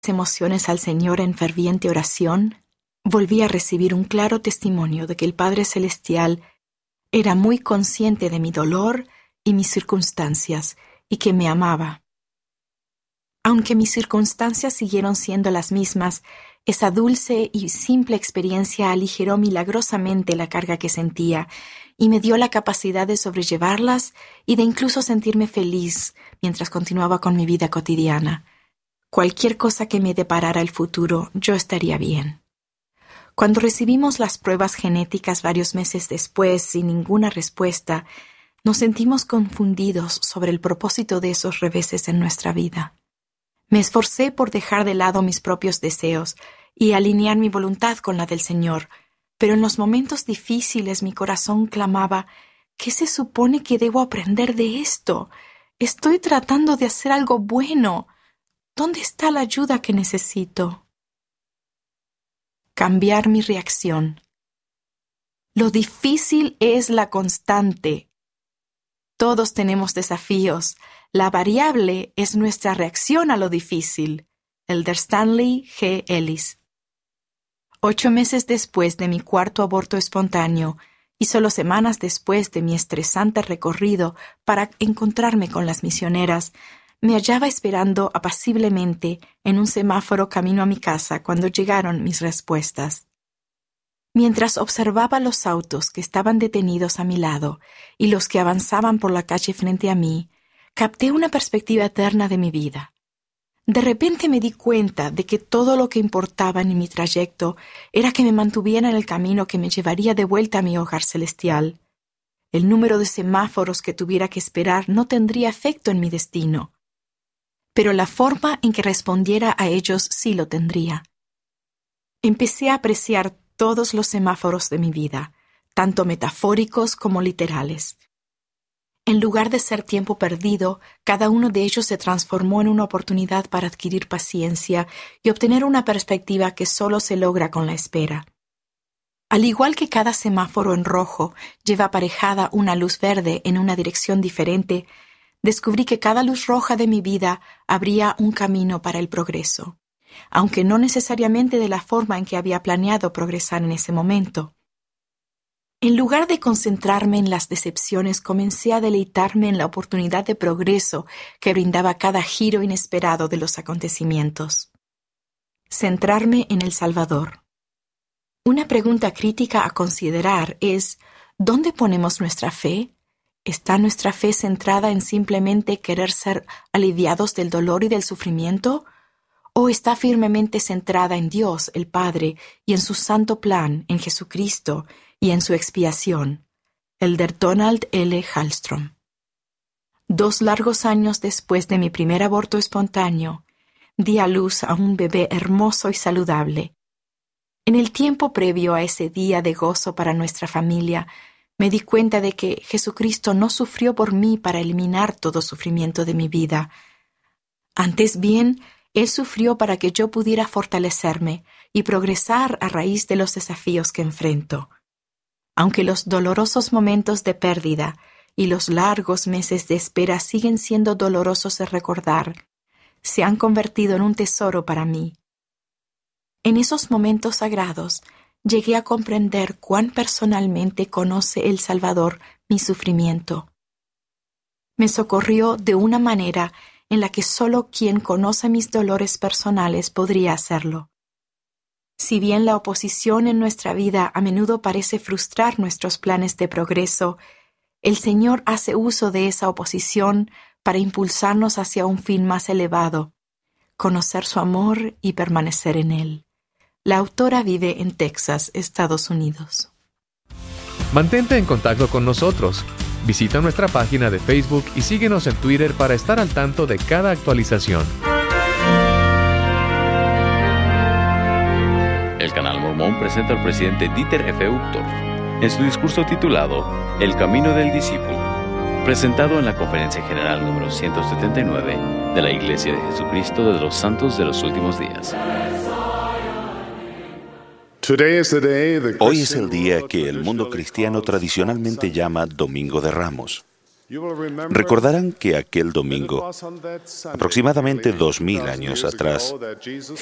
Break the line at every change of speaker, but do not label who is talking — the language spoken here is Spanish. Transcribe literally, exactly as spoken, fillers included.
emociones al Señor en ferviente oración, volví a recibir un claro testimonio de que el Padre Celestial era muy consciente de mi dolor y mis circunstancias y que me amaba. Aunque mis circunstancias siguieron siendo las mismas, esa dulce y simple experiencia aligeró milagrosamente la carga que sentía y me dio la capacidad de sobrellevarlas y de incluso sentirme feliz mientras continuaba con mi vida cotidiana. Cualquier cosa que me deparara el futuro, yo estaría bien. Cuando recibimos las pruebas genéticas varios meses después sin ninguna respuesta, nos sentimos confundidos sobre el propósito de esos reveses en nuestra vida. Me esforcé por dejar de lado mis propios deseos y alinear mi voluntad con la del Señor, pero en los momentos difíciles mi corazón clamaba: ¿qué se supone que debo aprender de esto? Estoy tratando de hacer algo bueno. ¿Dónde está la ayuda que necesito? Cambiar mi reacción. Lo difícil es la constante. Todos tenemos desafíos. La variable es nuestra reacción a lo difícil. Elder Stanley G. Ellis. Ocho meses después de mi cuarto aborto espontáneo y solo semanas después de mi estresante recorrido para encontrarme con las misioneras, me hallaba esperando apaciblemente en un semáforo camino a mi casa cuando llegaron mis respuestas. Mientras observaba los autos que estaban detenidos a mi lado y los que avanzaban por la calle frente a mí, capté una perspectiva eterna de mi vida. De repente me di cuenta de que todo lo que importaba en mi trayecto era que me mantuviera en el camino que me llevaría de vuelta a mi hogar celestial. El número de semáforos que tuviera que esperar no tendría efecto en mi destino, pero la forma en que respondiera a ellos sí lo tendría. Empecé a apreciar todos los semáforos de mi vida, tanto metafóricos como literales. En lugar de ser tiempo perdido, cada uno de ellos se transformó en una oportunidad para adquirir paciencia y obtener una perspectiva que solo se logra con la espera. Al igual que cada semáforo en rojo lleva aparejada una luz verde en una dirección diferente, descubrí que cada luz roja de mi vida abría un camino para el progreso, aunque no necesariamente de la forma en que había planeado progresar en ese momento. En lugar de concentrarme en las decepciones, comencé a deleitarme en la oportunidad de progreso que brindaba cada giro inesperado de los acontecimientos. Centrarme en el Salvador. Una pregunta crítica a considerar es: ¿dónde ponemos nuestra fe? ¿Está nuestra fe centrada en simplemente querer ser aliviados del dolor y del sufrimiento? ¿O está firmemente centrada en Dios, el Padre, y en su santo plan, en Jesucristo, y en su expiación? Elder Donald L. Hallstrom. Dos largos años después de mi primer aborto espontáneo, di a luz a un bebé hermoso y saludable. En el tiempo previo a ese día de gozo para nuestra familia, me di cuenta de que Jesucristo no sufrió por mí para eliminar todo sufrimiento de mi vida. Antes bien, Él sufrió para que yo pudiera fortalecerme y progresar a raíz de los desafíos que enfrento. Aunque los dolorosos momentos de pérdida y los largos meses de espera siguen siendo dolorosos de recordar, se han convertido en un tesoro para mí. En esos momentos sagrados, llegué a comprender cuán personalmente conoce el Salvador mi sufrimiento. Me socorrió de una manera en la que solo quien conoce mis dolores personales podría hacerlo. Si bien la oposición en nuestra vida a menudo parece frustrar nuestros planes de progreso, el Señor hace uso de esa oposición para impulsarnos hacia un fin más elevado: conocer su amor y permanecer en Él. La autora vive en Texas, Estados Unidos.
Mantente en contacto con nosotros. Visita nuestra página de Facebook y síguenos en Twitter para estar al tanto de cada actualización.
El Canal Mormón presenta al presidente Dieter F. Uchtdorf en su discurso titulado El Camino del Discípulo, presentado en la Conferencia General número ciento setenta y nueve de la Iglesia de Jesucristo de los Santos de los Últimos Días.
Hoy es el día que el mundo cristiano tradicionalmente llama Domingo de Ramos. Recordarán que aquel domingo, aproximadamente dos mil años atrás,